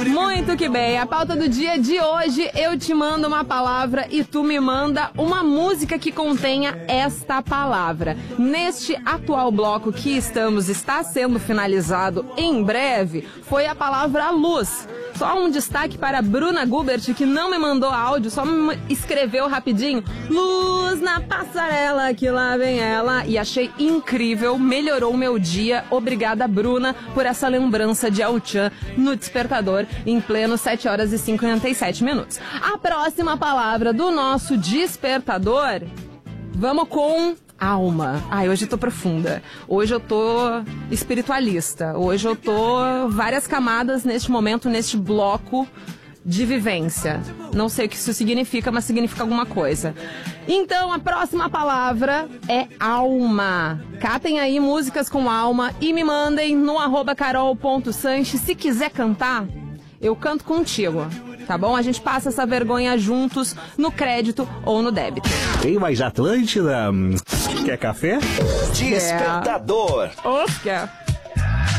Muito que bem, a pauta do dia de hoje, eu te mando uma palavra e tu me manda uma música que contenha esta palavra. Neste atual bloco que está sendo finalizado em breve, foi a palavra luz. Só um destaque para a Bruna Gubert, que não me mandou áudio, só me escreveu rapidinho: luz na passarela, que lá vem ela. E achei incrível, melhorou o meu dia. Obrigada, Bruna, por essa lembrança de El-Chan no despertador em pleno 7 horas e 57 minutos. A próxima palavra do nosso despertador, vamos com alma. Ai, hoje eu tô profunda. Hoje eu tô espiritualista. Hoje eu tô várias camadas neste momento, neste bloco de vivência. Não sei o que isso significa, mas significa alguma coisa. Então, a próxima palavra é alma. Catem aí músicas com alma e me mandem no @carol.sanches. Se quiser cantar, eu canto contigo. Tá bom? A gente passa essa vergonha juntos no crédito ou no débito. Tem mais Atlântida? Quer café? Despertador. Oscar.